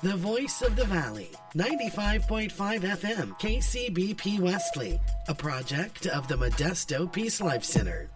The voice of the valley, 95.5 FM, KCBP Wesley, a project of the Modesto Peace Life Center.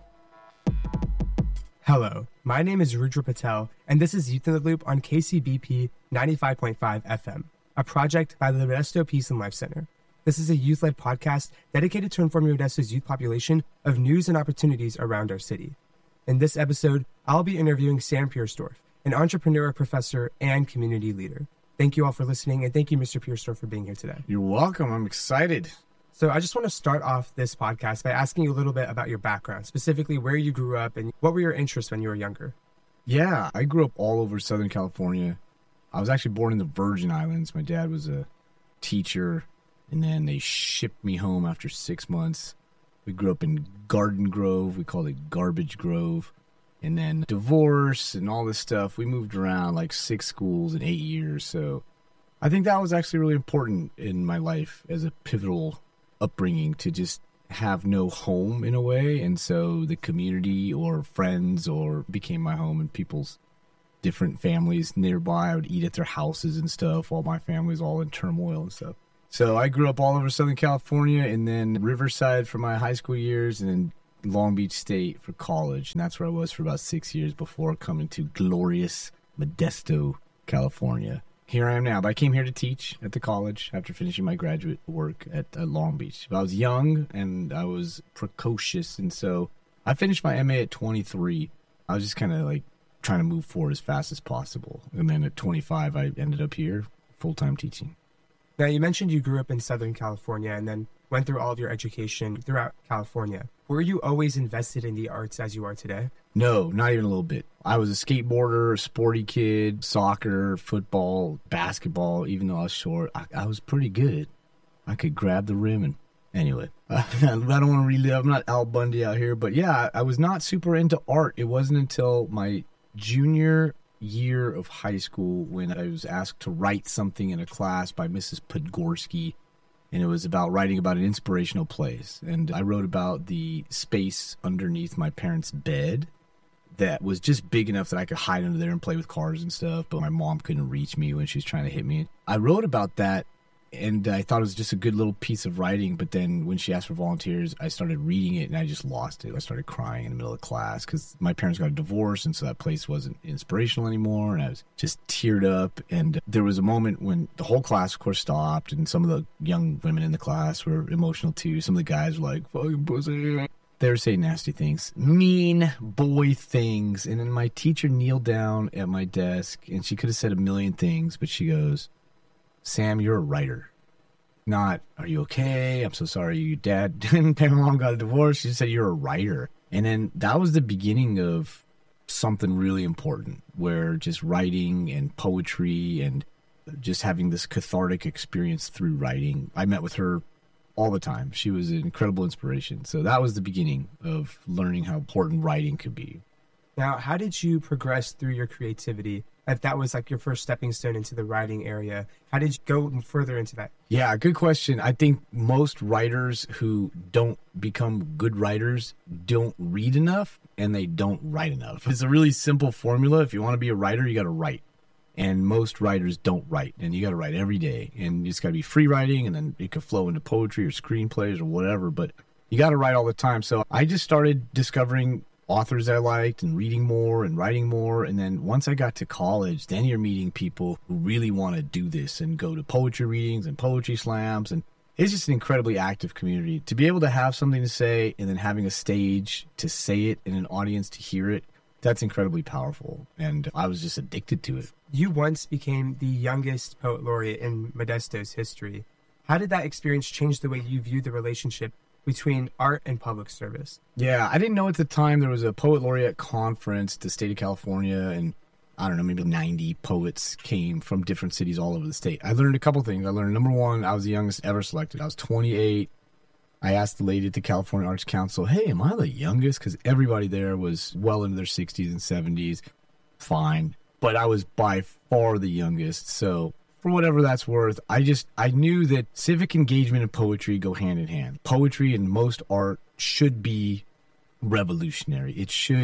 Hello, my name is Rudra Patel, and this is Youth in the Loop on KCBP 95.5 FM, a project by the Modesto Peace and Life Center. This is a youth-led podcast dedicated to informing Modesto's youth population of news and opportunities around our city. In this episode, I'll be interviewing Sam Piersdorf, an entrepreneur, professor, and community leader. Thank you all for listening, and thank you, Mr. Piersdorf, for being here today. You're welcome. I'm excited. So I just want to start off this podcast by asking you a little bit about your background, specifically where you grew up and what were your interests when you were younger? Yeah, I grew up all over Southern California. I was actually born in the Virgin Islands. My dad was a teacher, and then they shipped me home after 6 months. We grew up in Garden Grove. We called it Garbage Grove. And then divorce and all this stuff. We moved around like 6 schools in 8 years. So I think that was actually really important in my life as a pivotal upbringing to just have no home in a way. And so the community or friends or became my home, and people's different families nearby. I would eat at their houses and stuff while my family was all in turmoil and stuff. So I grew up all over Southern California, and then Riverside for my high school years, and then Long Beach State for college. And that's where I was for about 6 years before coming to glorious Modesto, California. Here I am now, but I came here to teach at the college after finishing my graduate work at Long Beach. But I was young and I was precocious, and so I finished my MA at 23. I was just kind of like trying to move forward as fast as possible. And then at 25, I ended up here full-time teaching. Now, you mentioned you grew up in Southern California and then went through all of your education throughout California. Were you always invested in the arts as you are today? No, not even a little bit. I was a skateboarder, a sporty kid, soccer, football, basketball. Even though I was short, I was pretty good. I could grab the rim and anyway, I don't want to relive. I'm not Al Bundy out here, but yeah, I was not super into art. It wasn't until my junior year of high school when I was asked to write something in a class by Mrs. Podgorski. And it was about writing about an inspirational place. And I wrote about the space underneath my parents' bed that was just big enough that I could hide under there and play with cars and stuff. But my mom couldn't reach me when she was trying to hit me. I wrote about that, and I thought it was just a good little piece of writing. But then when she asked for volunteers, I started reading it, and I just lost it. I started crying in the middle of class because my parents got a divorce, and so that place wasn't inspirational anymore. And I was just teared up. And there was a moment when the whole class, of course, stopped, and some of the young women in the class were emotional too. Some of the guys were like, "Fucking pussy." They were saying nasty things, mean boy things. And then my teacher kneeled down at my desk, and she could have said a million things, but she goes, "Sam, you're a writer." Not, "Are you okay? I'm so sorry your dad and mom got a divorce." She said, "You're a writer." And then that was the beginning of something really important, where just writing and poetry and just having this cathartic experience through writing. I met with her all the time. She was an incredible inspiration. So that was the beginning of learning how important writing could be. Now, how did you progress through your creativity? If that was like your first stepping stone into the writing area, how did you go further into that? Yeah, good question. I think most writers who don't become good writers don't read enough, and they don't write enough. It's a really simple formula. If you want to be a writer, you got to write. And most writers don't write, and you got to write every day. And it's got to be free writing, and then it could flow into poetry or screenplays or whatever, but you got to write all the time. So I just started discovering authors I liked and reading more and writing more. And then once I got to college, then you're meeting people who really want to do this and go to poetry readings and poetry slams. And it's just an incredibly active community. To be able to have something to say and then having a stage to say it and an audience to hear it, that's incredibly powerful. And I was just addicted to it. You once became the youngest poet laureate in Modesto's history. How did that experience change the way you view the relationship between art and public service? Yeah, I didn't know at the time there was a poet laureate conference at the state of California, and I don't know, maybe 90 poets came from different cities all over the state. I learned a couple things. I learned, number one, I was the youngest ever selected. I was 28. I asked the lady at the California Arts Council, "Hey, am I the youngest?" Because everybody there was well into their 60s and 70s. Fine. But I was by far the youngest, so for whatever that's worth, I knew that civic engagement and poetry go hand in hand. Poetry and most art should be revolutionary. It should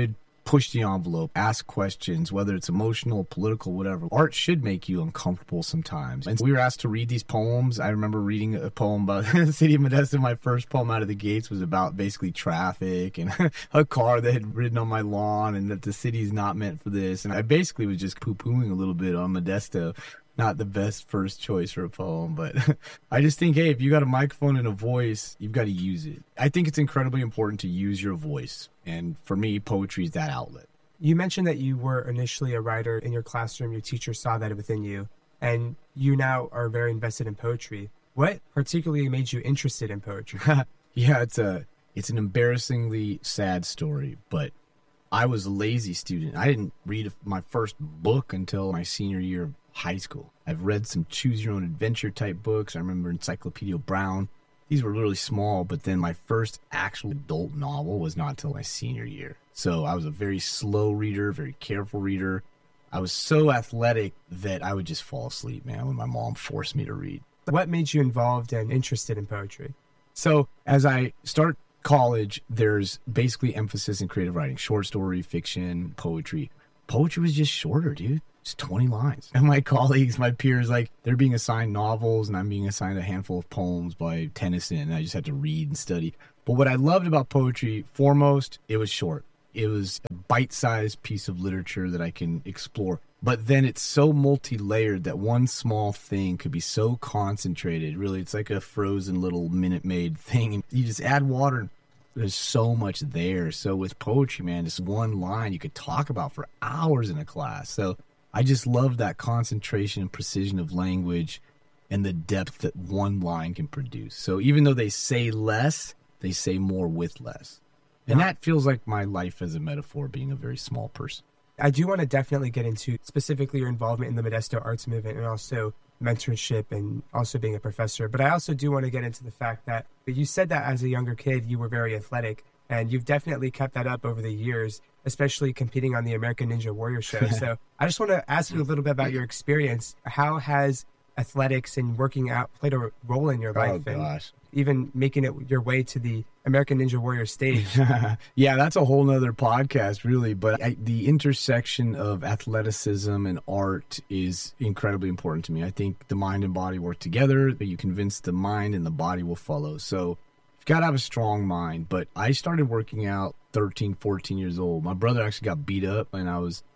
push the envelope, ask questions, whether it's emotional, political, whatever. Art should make you uncomfortable sometimes. And we were asked to read these poems. I remember reading a poem about the city of Modesto. My first poem out of the gates was about basically traffic and a car that had ridden on my lawn and that the city's not meant for this. And I basically was just poo-pooing a little bit on Modesto. Not the best first choice for a poem, but I just think, hey, if you got a microphone and a voice, you've got to use it. I think it's incredibly important to use your voice. And for me, poetry is that outlet. You mentioned that you were initially a writer in your classroom. Your teacher saw that within you, and you now are very invested in poetry. What particularly made you interested in poetry? Yeah, it's an embarrassingly sad story, but I was a lazy student. I didn't read my first book until my senior year of high school. I've read some choose your own adventure type books. I remember Encyclopedia Brown. These were really small, but then my first actual adult novel was not until my senior year. So I was a very slow reader, very careful reader. I was so athletic that I would just fall asleep, man, when my mom forced me to read. What made you involved and interested in poetry? So as I start college, there's basically emphasis in creative writing, short story, fiction, poetry. Poetry was just shorter, dude. It's 20 lines. And my colleagues, my peers, like, they're being assigned novels and I'm being assigned a handful of poems by Tennyson. And I just had to read and study. But what I loved about poetry, foremost, it was short. It was a bite-sized piece of literature that I can explore. But then it's so multi-layered that one small thing could be so concentrated. Really, it's like a frozen little Minute Maid thing. And you just add water and there's so much there. So with poetry, man, just one line you could talk about for hours in a class. So I just love that concentration and precision of language and the depth that one line can produce. So even though they say less, they say more with less. And that feels like my life as a metaphor, being a very small person. I do want to definitely get into specifically your involvement in the Modesto Arts Movement and also mentorship and also being a professor. But I also do want to get into the fact that you said that as a younger kid, you were very athletic. And you've definitely kept that up over the years, especially competing on the American Ninja Warrior show. So I just want to ask you a little bit about your experience. How has athletics and working out played a role in your life? Oh, gosh. And even making it your way to the American Ninja Warrior stage? Yeah, that's a whole nother podcast, really. But the intersection of athleticism and art is incredibly important to me. I think the mind and body work together, but you convince the mind and the body will follow. So got to have a strong mind. But I started working out 13, 14 years old. My brother actually got beat up and I was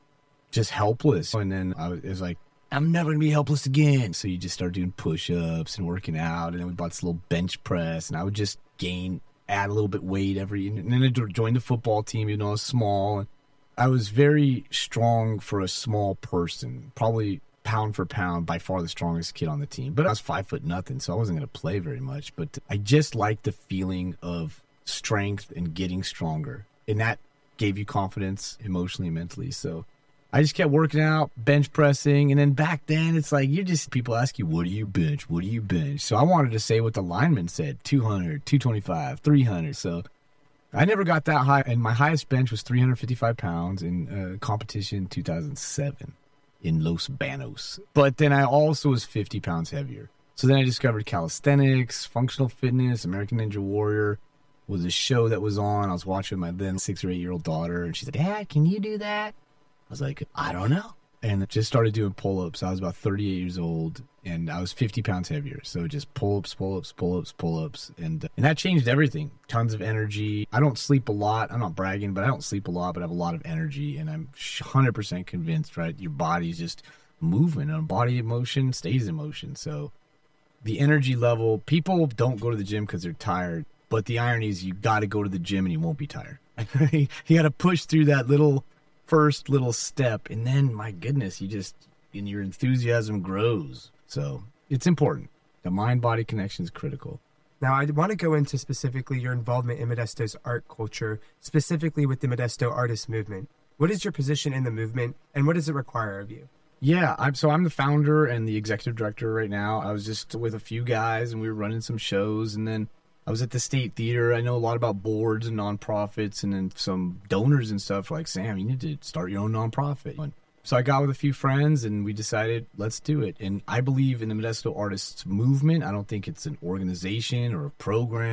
just helpless. And then I was like, I'm never going to be helpless again. So you just start doing push-ups and working out. And then we bought this little bench press and I would just add a little bit weight and then I joined the football team, even though I was small. I was very strong for a small person, probably pound for pound, by far the strongest kid on the team. But I was 5 foot nothing, so I wasn't going to play very much. But I just liked the feeling of strength and getting stronger. And that gave you confidence emotionally and mentally. So I just kept working out, bench pressing. And then back then, it's like, people ask you, what do you bench? What do you bench? So I wanted to say what the lineman said, 200, 225, 300. So I never got that high. And my highest bench was 355 pounds in competition in 2007. In Los Banos. But then I also was 50 pounds heavier. So then I discovered calisthenics, functional fitness, American Ninja Warrior was a show that was on. I was watching my then 6 or 8 year old daughter and she said, Dad, can you do that? I was like, I don't know. And I just started doing pull-ups. I was about 38 years old and I was 50 pounds heavier. So just pull-ups, pull-ups, pull-ups, pull-ups. And that changed everything. Tons of energy. I don't sleep a lot. I'm not bragging, but I don't sleep a lot, but I have a lot of energy. And I'm 100% convinced, right? Your body's just moving and body emotion stays in motion. So the energy level, people don't go to the gym because they're tired. But the irony is you got to go to the gym and you won't be tired. You got to push through that first little step, and then my goodness, and your enthusiasm grows. So it's important. The mind-body connection is critical. Now, I want to go into specifically your involvement in Modesto's art culture, specifically with the Modesto Artist Movement. What is your position in the movement, and what does it require of you? Yeah, I'm the founder and the executive director right now. I was just with a few guys, and we were running some shows, and then I was at the State Theater. I know a lot about boards and nonprofits and then some donors and stuff like, Sam, you need to start your own nonprofit. And so I got with a few friends and we decided, let's do it. And I believe in the Modesto Artists Movement. I don't think it's an organization or a program.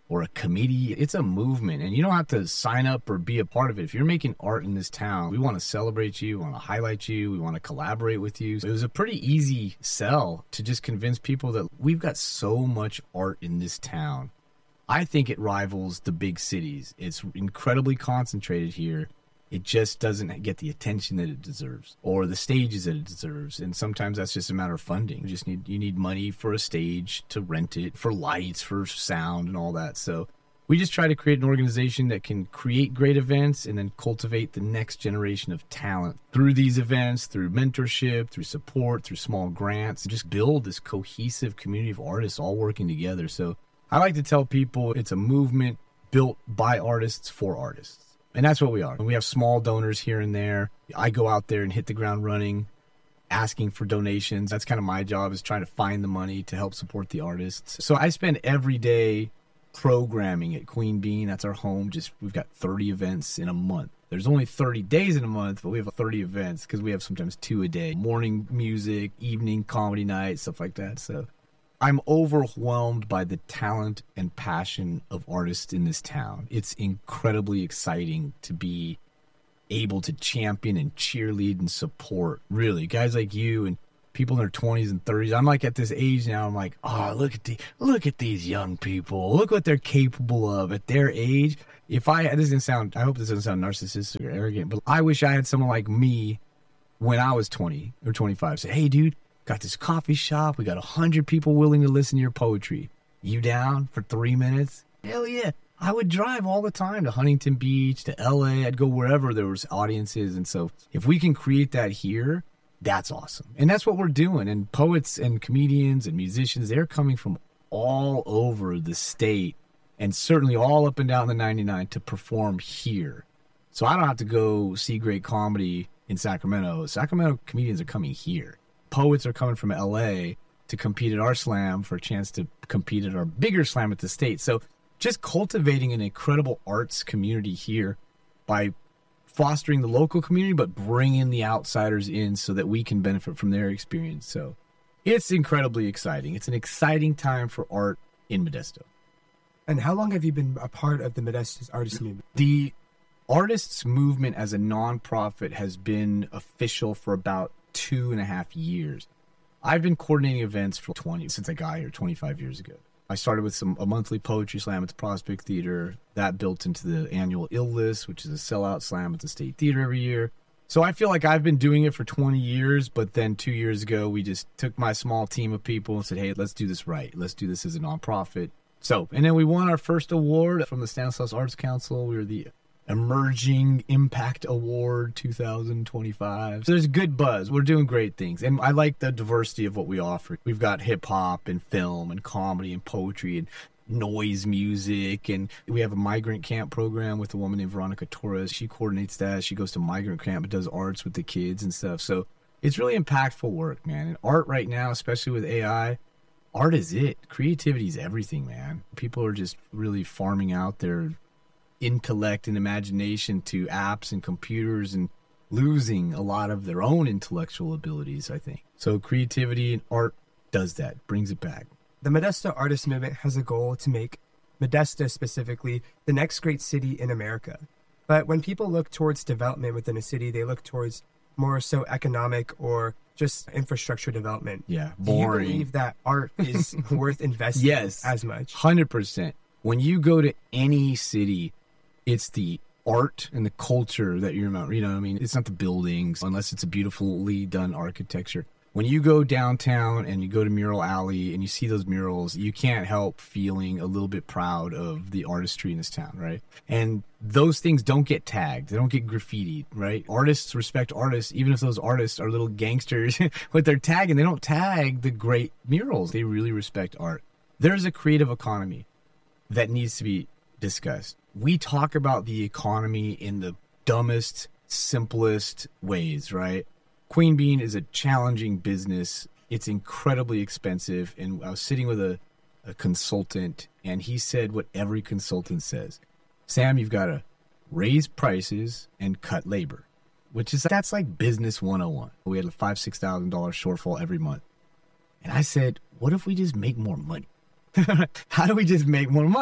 or a committee. It's a movement, and you don't have to sign up or be a part of it. If you're making art in this town, we want to celebrate you, we want to highlight you, we want to collaborate with you. So it was a pretty easy sell to just convince people that we've got so much art in this town. I think it rivals the big cities. It's incredibly concentrated here. It just doesn't get the attention that it deserves or the stages that it deserves. And sometimes that's just a matter of funding. You need money for a stage, to rent it, for lights, for sound and all that. So we just try to create an organization that can create great events and then cultivate the next generation of talent through these events, through mentorship, through support, through small grants, and just build this cohesive community of artists all working together. So I like to tell people it's a movement built by artists for artists. And that's what we are. And we have small donors here and there. I go out there and hit the ground running, asking for donations. That's kind of my job, is trying to find the money to help support the artists. So I spend every day programming at Queen Bean. That's our home. We've got 30 events in a month. There's only 30 days in a month, but we have 30 events because we have sometimes 2 a day. Morning music, evening comedy night, stuff like that. So I'm overwhelmed by the talent and passion of artists in this town. It's incredibly exciting to be able to champion and cheerlead and support, really, guys like you and people in their 20s and 30s. I'm like at this age now, I'm like, oh, look at these young people. Look what they're capable of at their age. I hope this doesn't sound narcissistic or arrogant, but I wish I had someone like me when I was 20 or 25. Say, hey, dude, got this coffee shop. We got 100 people willing to listen to your poetry. You down for 3 minutes? Hell yeah. I would drive all the time to Huntington Beach, to LA. I'd go wherever there was audiences. And so if we can create that here, that's awesome. And that's what we're doing. And poets and comedians and musicians, they're coming from all over the state and certainly all up and down the 99 to perform here. So I don't have to go see great comedy in Sacramento. Sacramento comedians are coming here. Poets are coming from LA to compete at our slam for a chance to compete at our bigger slam at the state. So just cultivating an incredible arts community here by fostering the local community, but bringing the outsiders in so that we can benefit from their experience. So it's incredibly exciting. It's an exciting time for art in Modesto. And how long have you been a part of the Modesto's artist movement? The artists movement as a nonprofit has been official for about 2.5 years. I've been coordinating events since I got here 25 years ago. I started with a monthly poetry slam at the Prospect Theater. That built into the annual Ill List, which is a sellout slam at the State Theater every year. So I feel like I've been doing it for 20 years, but then 2 years ago, we just took my small team of people and said, hey, let's do this right. Let's do this as a nonprofit. And then we won our first award from the Stanislaus Arts Council. We were the Emerging Impact Award 2025. So there's a good buzz. We're doing great things. And I like the diversity of what we offer. We've got hip hop and film and comedy and poetry and noise music. And we have a migrant camp program with a woman named Veronica Torres. She coordinates that. She goes to migrant camp and does arts with the kids and stuff. So it's really impactful work, man. And art right now, especially with AI, art is it. Creativity is everything, man. People are just really farming out their intellect and imagination to apps and computers and losing a lot of their own intellectual abilities, I think. So creativity and art does that, brings it back. The Modesto Artist Movement has a goal to make Modesto specifically the next great city in America. But when people look towards development within a city, they look towards more so economic or just infrastructure development. Yeah, boring. Do you believe that art is worth investing as much? 100%. When you go to any city, it's the art and the culture that you're about. You know what I mean? It's not the buildings, unless it's a beautifully done architecture. When you go downtown and you go to Mural Alley and you see those murals, you can't help feeling a little bit proud of the artistry in this town, right? And those things don't get tagged. They don't get graffitied, right? Artists respect artists, even if those artists are little gangsters with their tagging. They don't tag the great murals. They really respect art. There's a creative economy that needs to be discussed. We talk about the economy in the dumbest, simplest ways, right? Queen Bean is a challenging business. It's incredibly expensive. And I was sitting with a consultant, and he said what every consultant says. Sam, you've got to raise prices and cut labor, that's like business 101. We had a $5,000-$6,000 shortfall every month. And I said, what if we just make more money? How do we just make more money?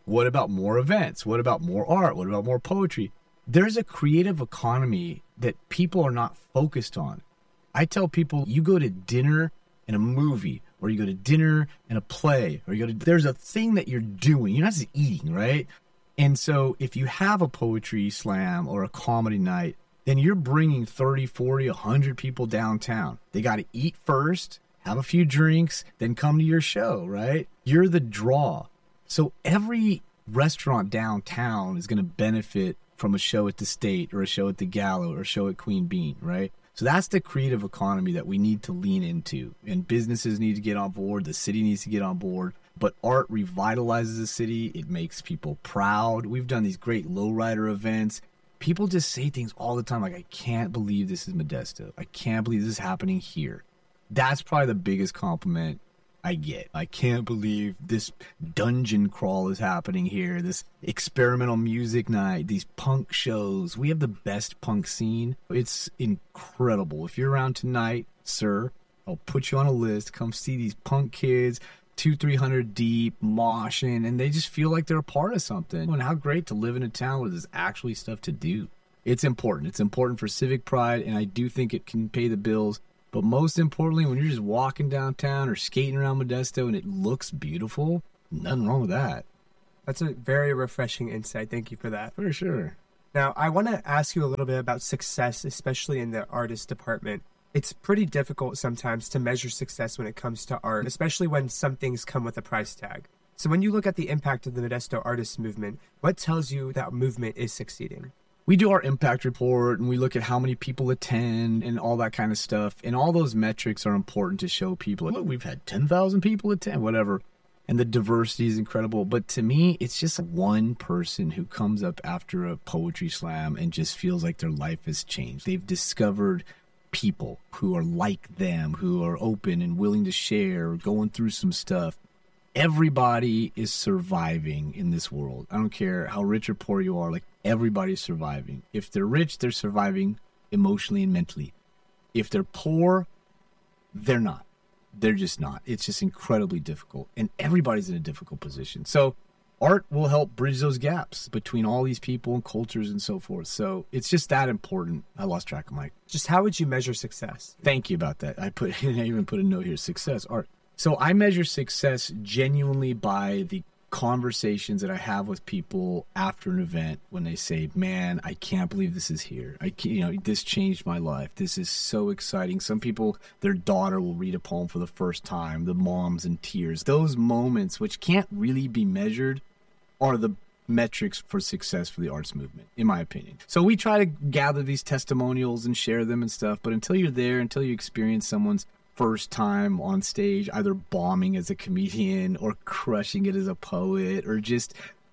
What about more events? What about more art? What about more poetry? There's a creative economy that people are not focused on. I tell people, you go to dinner and a movie, or you go to dinner and a play, or there's a thing that you're doing. You're not just eating, right? And so if you have a poetry slam or a comedy night, then you're bringing 30, 40, 100 people downtown. They got to eat first, have a few drinks, then come to your show, right? You're the draw. So every restaurant downtown is going to benefit from a show at the State or a show at the Gallo or a show at Queen Bean, right? So that's the creative economy that we need to lean into. And businesses need to get on board. The city needs to get on board. But art revitalizes the city. It makes people proud. We've done these great lowrider events. People just say things all the time like, I can't believe this is Modesto. I can't believe this is happening here. That's probably the biggest compliment I get. I can't believe this dungeon crawl is happening here, this experimental music night, these punk shows. We have the best punk scene. It's incredible. If you're around tonight, sir, I'll put you on a list. Come see these punk kids, 200-300 deep, moshing, and they just feel like they're a part of something. And how great to live in a town where there's actually stuff to do. It's important. It's important for civic pride, and I do think it can pay the bills. But most importantly, when you're just walking downtown or skating around Modesto and it looks beautiful, nothing wrong with that. That's a very refreshing insight. Thank you for that. For sure. Now, I want to ask you a little bit about success, especially in the artist department. It's pretty difficult sometimes to measure success when it comes to art, especially when some things come with a price tag. So when you look at the impact of the Modesto Artists Movement, what tells you that movement is succeeding? We do our impact report and we look at how many people attend and all that kind of stuff. And all those metrics are important to show people, look, we've had 10,000 people attend, whatever. And the diversity is incredible. But to me, it's just one person who comes up after a poetry slam and just feels like their life has changed. They've discovered people who are like them, who are open and willing to share, going through some stuff. Everybody is surviving in this world. I don't care how rich or poor you are, like everybody's surviving. If they're rich, they're surviving emotionally and mentally. If they're poor, they're not. They're just not. It's just incredibly difficult. And everybody's in a difficult position. So art will help bridge those gaps between all these people and cultures and so forth. So it's just that important. I lost track of my... Just how would you measure success? Thank you about that. I even put a note here, success, art. So I measure success genuinely by the conversations that I have with people after an event when they say, man, I can't believe this is here. This changed my life. This is so exciting. Some people, their daughter will read a poem for the first time, the mom's in tears. Those moments, which can't really be measured, are the metrics for success for the arts movement, in my opinion. So we try to gather these testimonials and share them and stuff, but until you're there, until you experience someone's first time on stage, either bombing as a comedian or crushing it as a poet, or just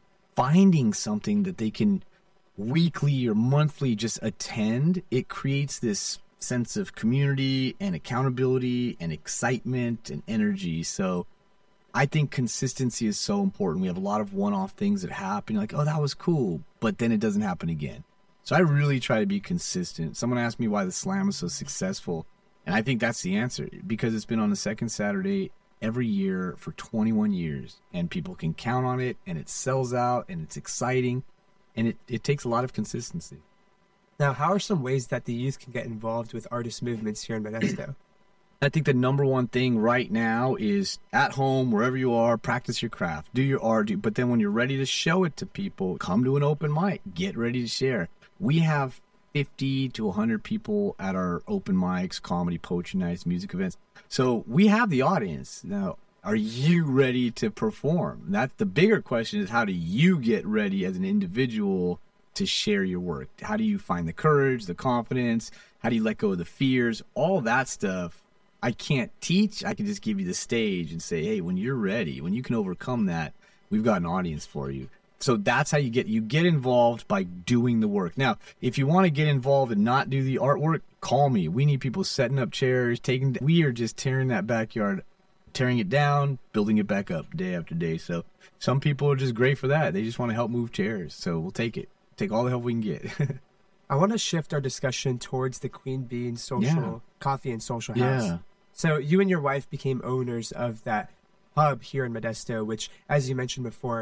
finding something that they can weekly or monthly just attend, it creates this sense of community and accountability and excitement and energy. So I think consistency is so important. We have a lot of one-off things that happen, like, oh, that was cool, but then it doesn't happen again. So I really try to be consistent. Someone asked me why the slam is so successful. And I think that's the answer, because it's been on the second Saturday every year for 21 years, and people can count on it, and it sells out, and it's exciting, and it takes a lot of consistency. Now, how are some ways that the youth can get involved with artist movements here in Modesto? I think the number one thing right now is at home, wherever you are, practice your craft, do your art, but then when you're ready to show it to people, come to an open mic, get ready to share. We have 50 to 100 people at our open mics, comedy, poetry nights, music events. So we have the audience. Now, are you ready to perform? That's the bigger question, is how do you get ready as an individual to share your work? How do you find the courage, the confidence? How do you let go of the fears? All that stuff I can't teach. I can just give you the stage and say, hey, when you're ready, when you can overcome that, we've got an audience for you. So that's how you get involved, by doing the work. Now, if you want to get involved and not do the artwork, call me. We need people setting up chairs, we are just tearing that backyard, tearing it down, building it back up day after day. So some people are just great for that. They just want to help move chairs. So we'll take it. Take all the help we can get. I want to shift our discussion towards the Queen Bean Coffee and Social House. Yeah. So you and your wife became owners of that hub here in Modesto, which, as you mentioned before,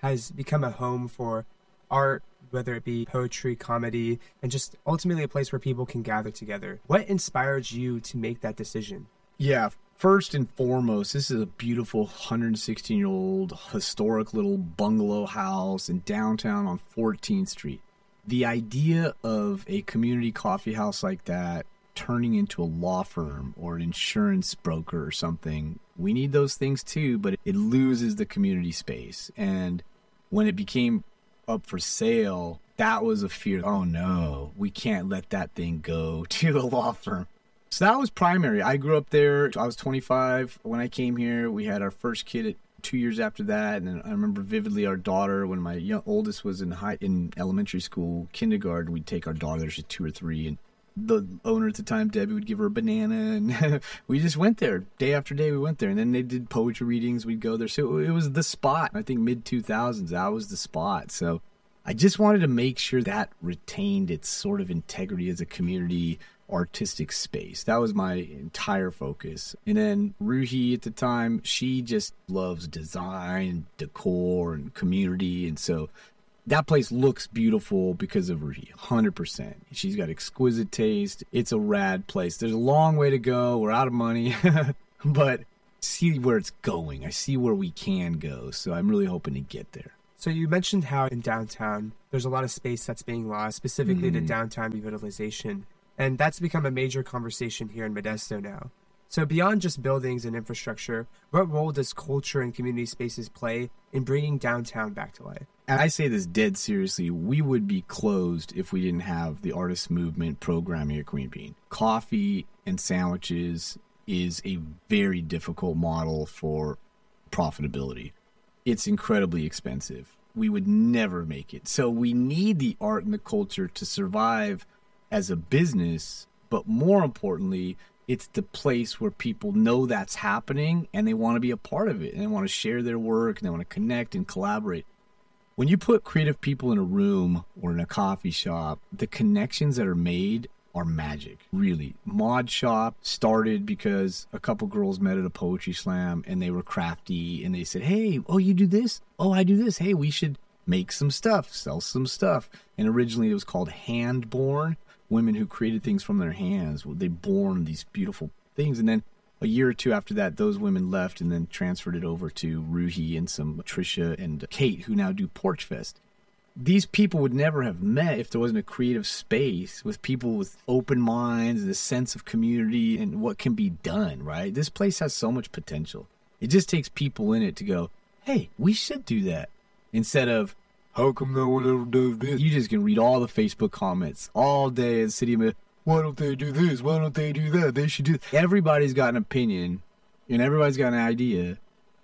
has become a home for art, whether it be poetry, comedy, and just ultimately a place where people can gather together. What inspired you to make that decision? Yeah, first and foremost, this is a beautiful 116-year-old historic little bungalow house in downtown on 14th Street. The idea of a community coffee house like that turning into a law firm or an insurance broker or something, we need those things too, but it loses the community space. And when it became up for sale, that was a fear. Oh no, we can't let that thing go to a law firm. So that was primary. I grew up there. I was 25 when I came here. We had our first kid at 2 years after that. And then I remember vividly our daughter, when my oldest was in elementary school, kindergarten, we'd take our daughter there. She's 2 or 3. And the owner at the time, Debbie, would give her a banana. And we just went there. Day after day, we went there. And then they did poetry readings. We'd go there. So it was the spot. I think mid-2000s, that was the spot. So I just wanted to make sure that retained its sort of integrity as a community artistic space. That was my entire focus. And then Ruhi at the time, she just loves design, decor, and community. And so that place looks beautiful because of Ruhi, 100%. She's got exquisite taste. It's a rad place. There's a long way to go. We're out of money, but see where it's going. I see where we can go. So I'm really hoping to get there. So you mentioned how in downtown, there's a lot of space that's being lost, specifically to downtown revitalization. And that's become a major conversation here in Modesto now. So beyond just buildings and infrastructure, what role does culture and community spaces play in bringing downtown back to life? And I say this dead seriously, we would be closed if we didn't have the artist movement programming at Queen Bean. Coffee and sandwiches is a very difficult model for profitability. It's incredibly expensive. We would never make it. So we need the art and the culture to survive as a business, but more importantly, it's the place where people know that's happening and they want to be a part of it and they want to share their work and they want to connect and collaborate. When you put creative people in a room or in a coffee shop, the connections that are made are magic, really. Mod Shop started because a couple girls met at a poetry slam and they were crafty and they said, hey, oh, you do this? Oh, I do this. Hey, we should make some stuff, sell some stuff. And originally it was called Handborn. Women who created things from their hands. They born these beautiful things. And then a year or two after that, those women left and then transferred it over to Ruhi and some Tricia and Kate, who now do Porch Fest. These people would never have met if there wasn't a creative space with people with open minds and a sense of community and what can be done, right? This place has so much potential. It just takes people in it to go, hey, we should do that. Instead of, how come no one ever does this? You just can read all the Facebook comments all day in City of, why don't they do this? Why don't they do that? They should do this. Everybody's got an opinion and everybody's got an idea.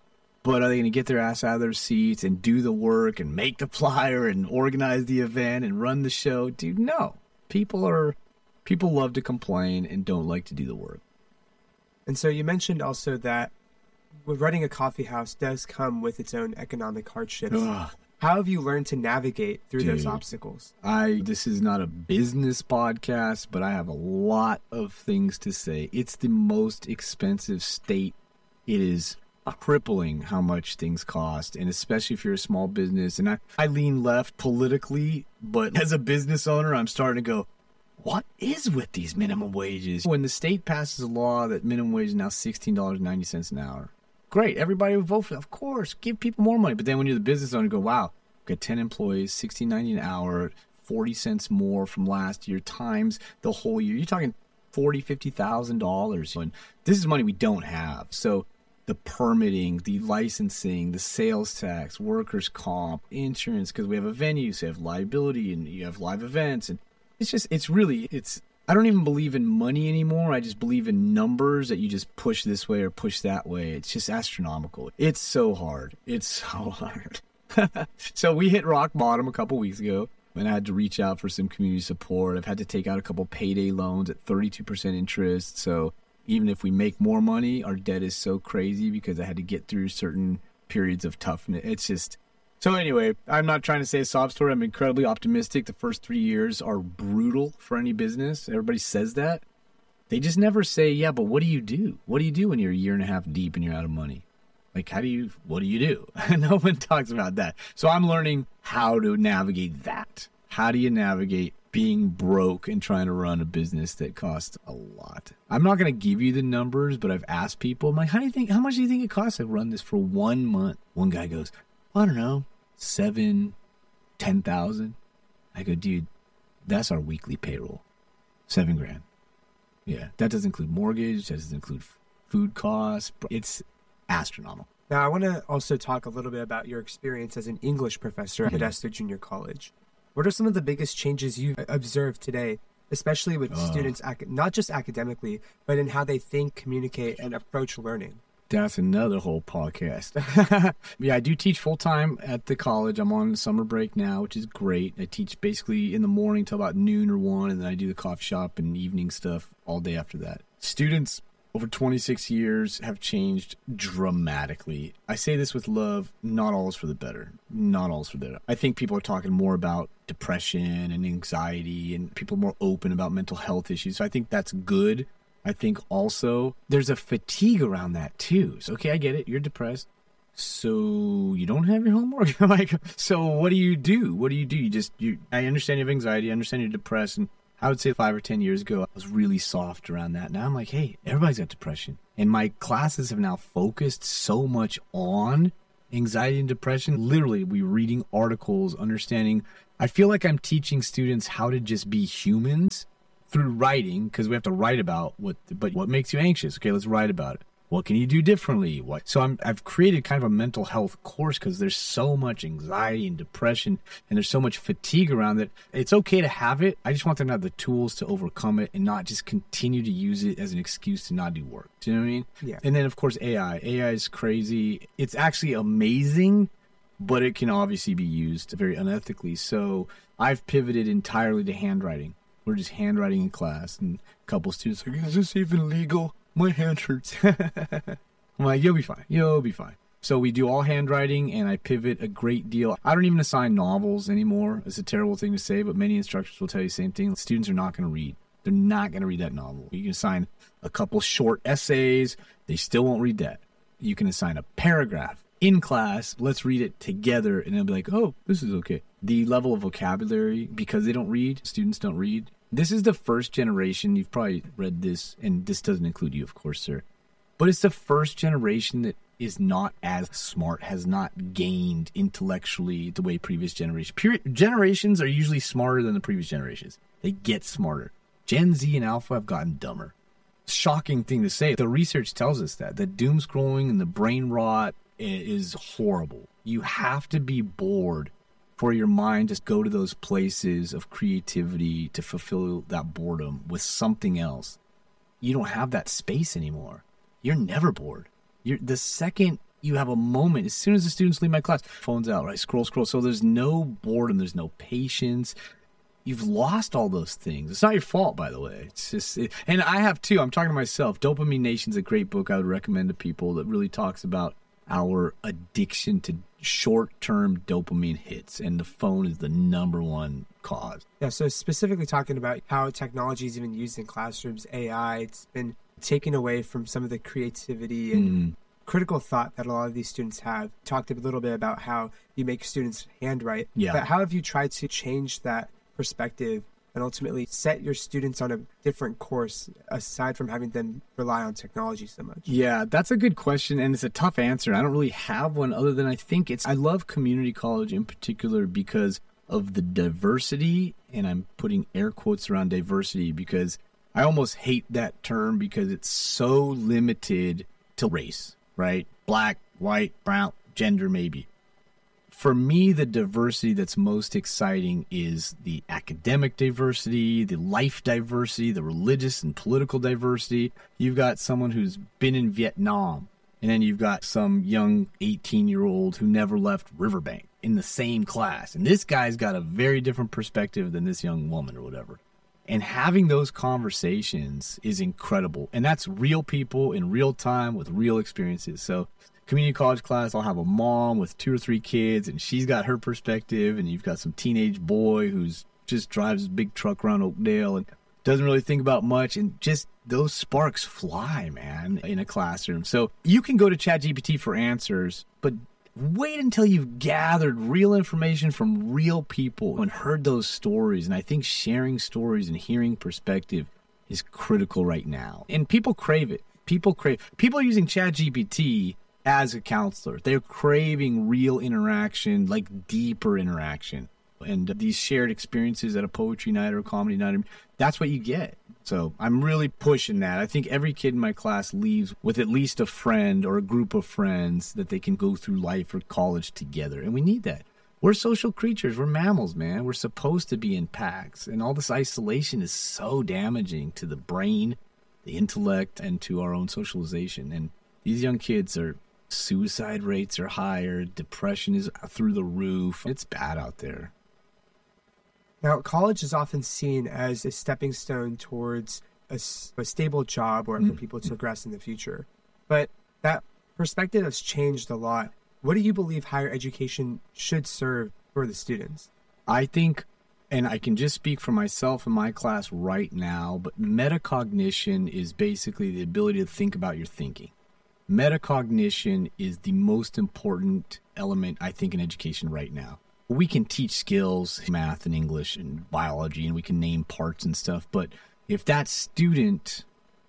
But are they going to get their ass out of their seats and do the work and make the flyer and organize the event and run the show? Dude, no. People love to complain and don't like to do the work. And so you mentioned also that running a coffee house does come with its own economic hardships. Ugh. How have you learned to navigate through those obstacles? This is not a business podcast, but I have a lot of things to say. It's the most expensive state. It is crippling how much things cost, and especially if you're a small business. And I lean left politically, but as a business owner, I'm starting to go, what is with these minimum wages? When the state passes a law that minimum wage is now $16.90 an hour, great, everybody would vote for it. Of course, give people more money. But then when you're the business owner, you go, wow, got 10 employees, $16.90 an hour, 40 cents more from last year times the whole year. You're talking $40,000, $50,000. And this is money we don't have. So the permitting, the licensing, the sales tax, workers' comp, insurance, because we have a venue, so you have liability and you have live events. And I don't even believe in money anymore. I just believe in numbers that you just push this way or push that way. It's just astronomical. It's so hard. It's so hard. So we hit rock bottom a couple weeks ago and I had to reach out for some community support. I've had to take out a couple payday loans at 32% interest. So even if we make more money, our debt is so crazy because I had to get through certain periods of toughness. It's just... So anyway, I'm not trying to say a sob story. I'm incredibly optimistic. The first 3 years are brutal for any business. Everybody says that. They just never say, yeah, but what do you do? What do you do when you're a year and a half deep and you're out of money? Like, what do you do? No one talks about that. So I'm learning how to navigate that. How do you navigate being broke and trying to run a business that costs a lot? I'm not going to give you the numbers, but I've asked people, I'm like, how much do you think it costs to run this for 1 month? One guy goes, I don't know, 7,000, 10,000. I go, dude, that's our weekly payroll. $7,000. Yeah. That doesn't include mortgage. That doesn't include food costs. It's astronomical. Now, I want to also talk a little bit about your experience as an English professor at Modesto Junior College. What are some of the biggest changes you've observed today, especially with students, not just academically, but in how they think, communicate, and approach learning? That's another whole podcast. Yeah, I do teach full-time at the college. I'm on summer break now, which is great. I teach basically in the morning till about noon or 1, and then I do the coffee shop and evening stuff all day after that. Students over 26 years have changed dramatically. I say this with love, not all is for the better. Not all is for the better. I think people are talking more about depression and anxiety, and people are more open about mental health issues. So I think that's good. I think also there's a fatigue around that too. So, okay, I get it. You're depressed. So you don't have your homework? Like, so what do you do? What do? I understand you have anxiety. I understand you're depressed. And I would say 5 or 10 years ago, I was really soft around that. Now I'm like, hey, everybody's got depression. And my classes have now focused so much on anxiety and depression. Literally, we're reading articles, understanding. I feel like I'm teaching students how to just be humans through writing, because we have to write about what makes you anxious. Okay, let's write about it. What can you do differently? So I've created kind of a mental health course because there's so much anxiety and depression and there's so much fatigue around it. It's okay to have it. I just want them to have the tools to overcome it and not just continue to use it as an excuse to not do work. Do you know what I mean? Yeah. And then, of course, AI. AI is crazy. It's actually amazing, but it can obviously be used very unethically. So I've pivoted entirely to handwriting. We're just handwriting in class, and a couple students are like, is this even legal? My hand hurts. I'm like, you'll be fine. You'll be fine. So we do all handwriting, and I pivot a great deal. I don't even assign novels anymore. It's a terrible thing to say, but many instructors will tell you the same thing. Students are not going to read. They're not going to read that novel. You can assign a couple short essays. They still won't read that. You can assign a paragraph in class. Let's read it together, and they'll be like, oh, this is okay. The level of vocabulary, because they don't read, students don't read. This is the first generation. You've probably read this, and this doesn't include you, of course, sir. But it's the first generation that is not as smart, has not gained intellectually the way previous generations. Generations are usually smarter than the previous generations. They get smarter. Gen Z and Alpha have gotten dumber. Shocking thing to say. The research tells us that. The doom scrolling and the brain rot is horrible. You have to be bored for your mind to go to those places of creativity to fulfill that boredom with something else. You don't have that space anymore. You're never bored. The second you have a moment, as soon as the students leave my class, phone's out, right? Scroll. So there's no boredom. There's no patience. You've lost all those things. It's not your fault, by the way. It's just, and I have too. I'm talking to myself. Dopamine Nation's a great book I would recommend to people that really talks about our addiction to short-term dopamine hits, and the phone is the number one cause. Yeah, so specifically talking about how technology is even used in classrooms, AI, it's been taken away from some of the creativity and critical thought that a lot of these students have. Talked a little bit about how you make students handwrite, but how have you tried to change that perspective and ultimately set your students on a different course aside from having them rely on technology so much? Yeah, that's a good question, and it's a tough answer. I don't really have one other than I love community college in particular because of the diversity, and I'm putting air quotes around diversity because I almost hate that term because it's so limited to race, right? Black, white, brown, gender maybe. For me, the diversity that's most exciting is the academic diversity, the life diversity, the religious and political diversity. You've got someone who's been in Vietnam, and then you've got some young 18-year-old who never left Riverbank in the same class. And this guy's got a very different perspective than this young woman or whatever. And having those conversations is incredible. And that's real people in real time with real experiences. So community college class, I'll have a mom with 2 or 3 kids, and she's got her perspective, and you've got some teenage boy who's just drives his big truck around Oakdale and doesn't really think about much, and just those sparks fly, man, in a classroom. So you can go to ChatGPT for answers, but wait until you've gathered real information from real people and heard those stories. And I think sharing stories and hearing perspective is critical right now. And people crave it. People are using ChatGPT as a counselor. They're craving real interaction, like deeper interaction. And these shared experiences at a poetry night or a comedy night, that's what you get. So I'm really pushing that. I think every kid in my class leaves with at least a friend or a group of friends that they can go through life or college together. And we need that. We're social creatures. We're mammals, man. We're supposed to be in packs. And all this isolation is so damaging to the brain, the intellect, and to our own socialization. And these young kids suicide rates are higher. Depression is through the roof. It's bad out there. Now, college is often seen as a stepping stone towards a stable job or for people to progress in the future. But that perspective has changed a lot. What do you believe higher education should serve for the students? I think, and I can just speak for myself and my class right now, but metacognition is basically the ability to think about your thinking. Metacognition is the most important element, I think, in education right now. We can teach skills, math and English and biology, and we can name parts and stuff. But if that student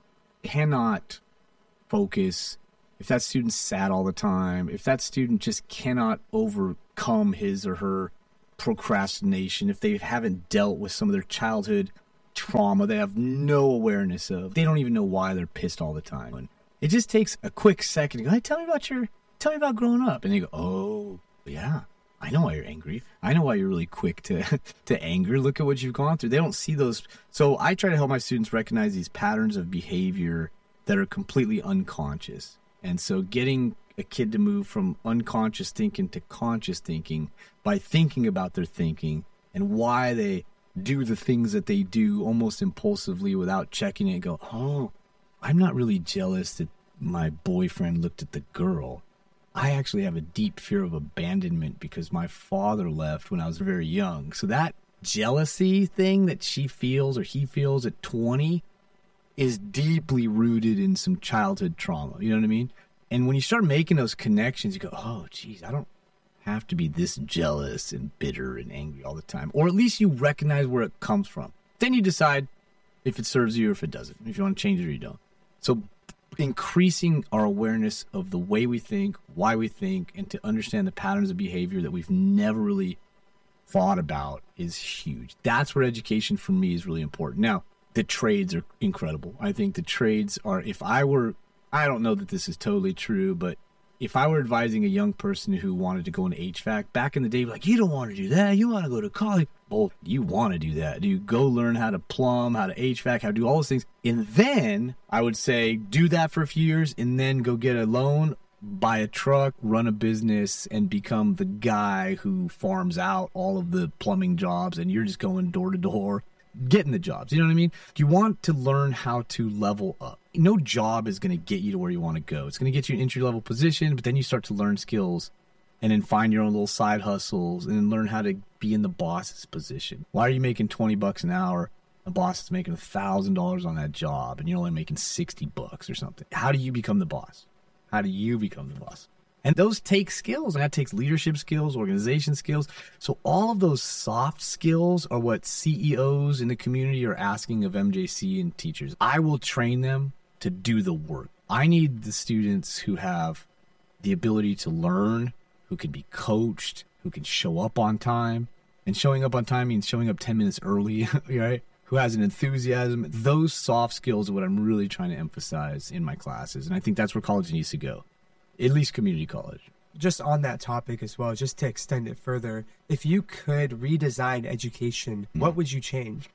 cannot focus, if that student's sad all the time, if that student just cannot overcome his or her procrastination, if they haven't dealt with some of their childhood trauma they have no awareness of, they don't even know why they're pissed all the time. And it just takes a quick second to go, hey, tell me about growing up. And they go, oh, yeah. I know why you're angry. I know why you're really quick to anger. Look at what you've gone through. They don't see those. So I try to help my students recognize these patterns of behavior that are completely unconscious. And so getting a kid to move from unconscious thinking to conscious thinking by thinking about their thinking and why they do the things that they do almost impulsively without checking it and go, oh, I'm not really jealous that my boyfriend looked at the girl. I actually have a deep fear of abandonment because my father left when I was very young. So that jealousy thing that she feels or he feels at 20 is deeply rooted in some childhood trauma. You know what I mean? And when you start making those connections, you go, oh, geez, I don't have to be this jealous and bitter and angry all the time. Or at least you recognize where it comes from. Then you decide if it serves you or if it doesn't, if you want to change it or you don't. So increasing our awareness of the way we think, why we think, and to understand the patterns of behavior that we've never really thought about is huge. That's where education for me is really important. Now, the trades are incredible. I think the trades are, I don't know that this is totally true, but if I were advising a young person who wanted to go into HVAC, back in the day, like, you don't want to do that. You want to go to college. Well, you want to do that. You go learn how to plumb, how to HVAC, how to do all those things. And then I would say do that for a few years and then go get a loan, buy a truck, run a business, and become the guy who farms out all of the plumbing jobs and you're just going door to door, getting the jobs. You know what I mean? You want to learn how to level up. No job is going to get you to where you want to go. It's going to get you an entry-level position, but then you start to learn skills and then find your own little side hustles and then learn how to be in the boss's position. Why are you making $20 an hour? The boss is making $1,000 on that job and you're only making $60 or something. How do you become the boss? How do you become the boss? And those take skills. And that takes leadership skills, organization skills. So all of those soft skills are what CEOs in the community are asking of MJC and teachers. I will train them to do the work. I need the students who have the ability to learn, who can be coached, who can show up on time. And showing up on time means showing up 10 minutes early, right? Who has an enthusiasm. Those soft skills are what I'm really trying to emphasize in my classes. And I think that's where college needs to go, at least community college. Just on that topic as well, just to extend it further, if you could redesign education, what would you change?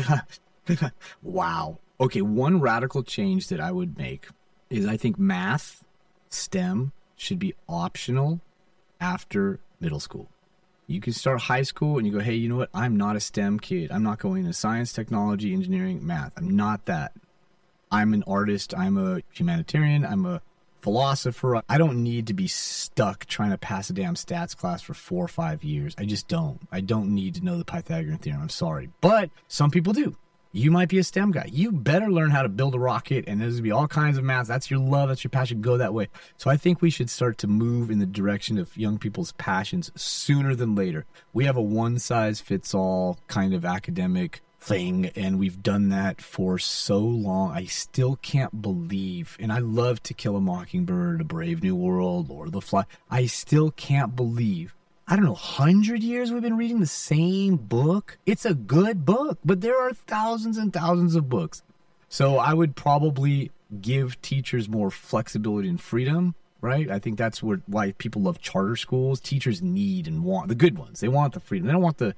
Wow. Okay, one radical change that I would make is I think math, STEM, should be optional after middle school. You can start high school and you go, hey, you know what? I'm not a STEM kid. I'm not going into science, technology, engineering, math. I'm not that. I'm an artist. I'm a humanitarian. I'm a philosopher. I don't need to be stuck trying to pass a damn stats class for 4 or 5 years. I just don't. I don't need to know the Pythagorean theorem. I'm sorry. But some people do. You might be a STEM guy. You better learn how to build a rocket, and there's going to be all kinds of math. That's your love. That's your passion. Go that way. So I think we should start to move in the direction of young people's passions sooner than later. We have a one-size-fits-all kind of academic thing, and we've done that for so long. I still can't believe, and I love To Kill a Mockingbird, A Brave New World, Lord of the Flies. I still can't believe, I don't know, 100 years we've been reading the same book. It's a good book, but there are thousands and thousands of books. So I would probably give teachers more flexibility and freedom, right? I think that's why people love charter schools. Teachers need and want the good ones. They want the freedom. They don't want the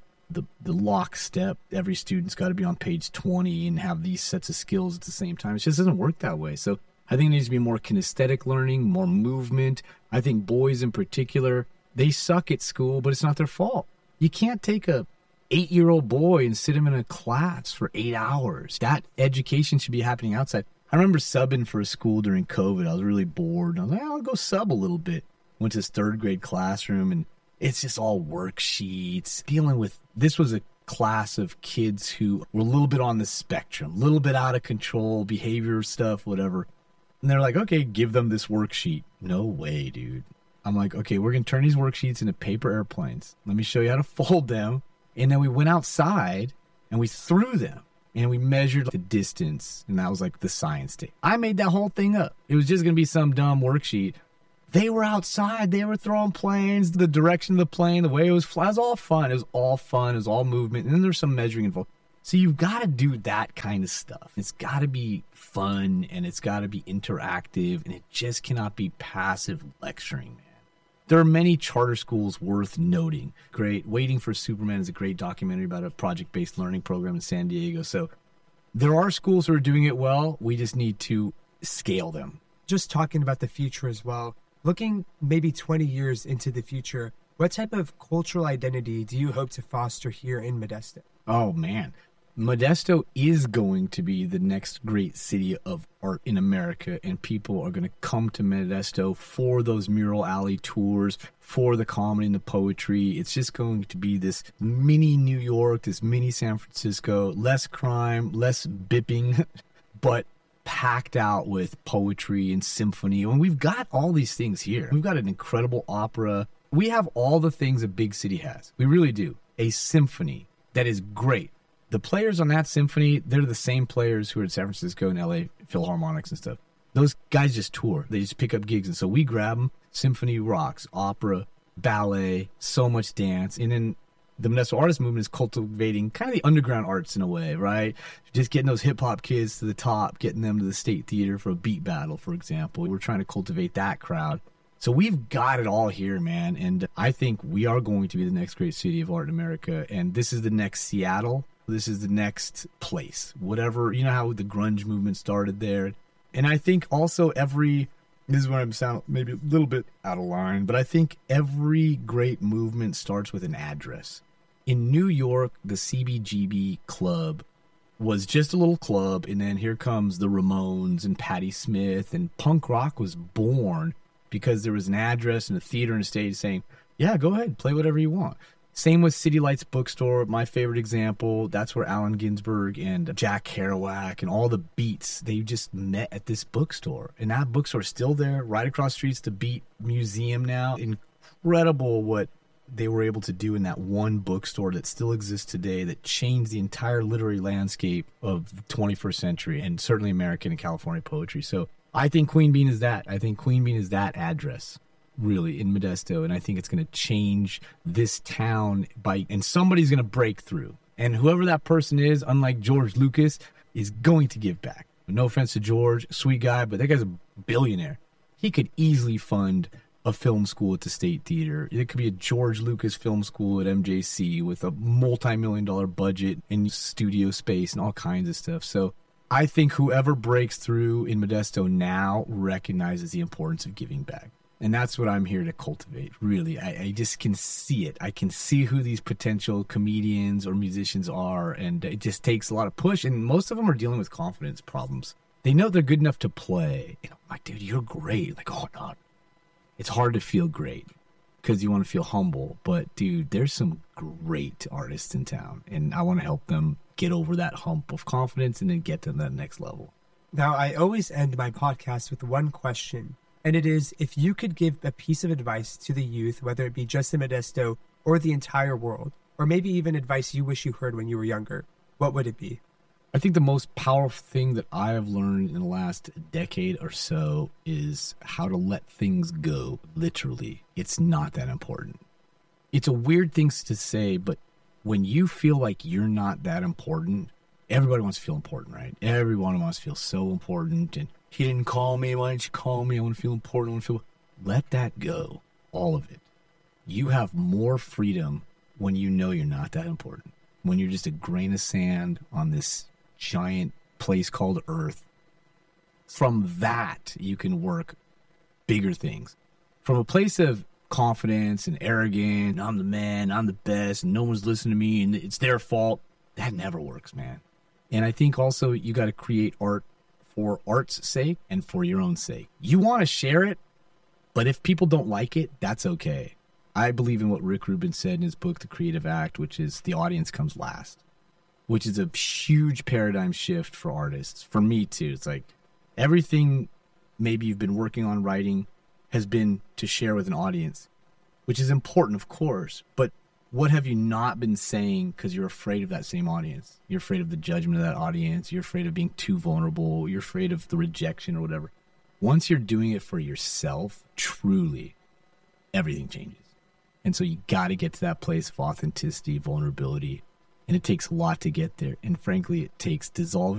lockstep. Every student's got to be on page 20 and have these sets of skills at the same time. It just doesn't work that way. So I think it needs to be more kinesthetic learning, more movement. I think boys in particular, they suck at school, but it's not their fault. You can't take a 8-year-old boy and sit him in a class for 8 hours. That education should be happening outside. I remember subbing for a school during COVID. I was really bored. I was like, I'll go sub a little bit. Went to this 3rd grade classroom, and it's just all worksheets. This was a class of kids who were a little bit on the spectrum, a little bit out of control, behavior stuff, whatever. And they're like, okay, give them this worksheet. No way, dude. I'm like, okay, we're going to turn these worksheets into paper airplanes. Let me show you how to fold them. And then we went outside and we threw them and we measured the distance. And that was like the science day. I made that whole thing up. It was just going to be some dumb worksheet. They were outside. They were throwing planes, the direction of the plane, the way it was flying. It was all fun. It was all fun. It was all movement. And then there's some measuring involved. So you've got to do that kind of stuff. It's got to be fun and it's got to be interactive. And it just cannot be passive lecturing, man. There are many charter schools worth noting. Great. Waiting for Superman is a great documentary about a project-based learning program in San Diego. So there are schools who are doing it well. We just need to scale them. Just talking about the future as well, looking maybe 20 years into the future, what type of cultural identity do you hope to foster here in Modesto? Oh, man. Modesto is going to be the next great city of art in America, and people are going to come to Modesto for those mural alley tours, for the comedy and the poetry. It's just going to be this mini New York, this mini San Francisco, less crime, less bipping, but packed out with poetry and symphony. And we've got all these things here. We've got an incredible opera. We have all the things a big city has. We really do. A symphony that is great. The players on that symphony, they're the same players who are in San Francisco and LA Philharmonics and stuff. Those guys just tour. They just pick up gigs. And so we grab them. Symphony rocks, opera, ballet, so much dance. And then the Modesto Artist Movement is cultivating kind of the underground arts in a way, right? Just getting those hip-hop kids to the top, getting them to the State Theater for a beat battle, for example. We're trying to cultivate that crowd. So we've got it all here, man. And I think we are going to be the next great city of art in America. And this is the next Seattle. This is the next place. Whatever, you know how the grunge movement started there. And I think also this is where I'm sound maybe a little bit out of line, but I think every great movement starts with an address. In New York, the CBGB club was just a little club, and then here comes the Ramones and Patti Smith, and punk rock was born because there was an address and a theater and a stage saying, yeah, go ahead, play whatever you want. Same with City Lights Bookstore, my favorite example. That's where Allen Ginsberg and Jack Kerouac and all the Beats, they just met at this bookstore. And that bookstore's still there, right across the street's the Beat Museum now. Incredible what they were able to do in that one bookstore that still exists today that changed the entire literary landscape of the 21st century and certainly American and California poetry. So I think Queen Bean is that. I think Queen Bean is that address, really, in Modesto. And I think it's going to change this town and somebody's going to break through. And whoever that person is, unlike George Lucas, is going to give back. No offense to George, sweet guy, but that guy's a billionaire. He could easily fund a film school at the State Theater. It could be a George Lucas film school at MJC with a multi-million-dollar budget and studio space and all kinds of stuff. So I think whoever breaks through in Modesto now recognizes the importance of giving back. And that's what I'm here to cultivate, really. I just can see it. I can see who these potential comedians or musicians are, and it just takes a lot of push. And most of them are dealing with confidence problems. They know they're good enough to play. And I'm like, dude, you're great. Like, oh, no. It's hard to feel great because you want to feel humble. But, dude, there's some great artists in town, and I want to help them get over that hump of confidence and then get to that next level. Now, I always end my podcast with one question, and it is, if you could give a piece of advice to the youth, whether it be just in Modesto or the entire world, or maybe even advice you wish you heard when you were younger, what would it be? I think the most powerful thing that I have learned in the last decade or so is how to let things go. Literally, it's not that important. It's a weird thing to say, but when you feel like you're not that important, everybody wants to feel important, right? Everyone wants to feel so important. And he didn't call me. Why didn't you call me? I want to feel important. I want to feel. Let that go. All of it. You have more freedom when you know you're not that important. When you're just a grain of sand on this giant place called Earth. From that, you can work bigger things. From a place of confidence and arrogant, I'm the man, I'm the best, and no one's listening to me, and it's their fault. That never works, man. And I think also you got to create art for art's sake and for your own sake. You want to share it, but if people don't like it, that's okay. I believe in what Rick Rubin said in his book, The Creative Act, which is the audience comes last, which is a huge paradigm shift for artists. For me, too. It's like everything maybe you've been working on writing has been to share with an audience, which is important, of course. But what have you not been saying because you're afraid of that same audience? You're afraid of the judgment of that audience. You're afraid of being too vulnerable. You're afraid of the rejection or whatever. Once you're doing it for yourself, truly, everything changes. And so you got to get to that place of authenticity, vulnerability. And it takes a lot to get there. And frankly, it takes dissolving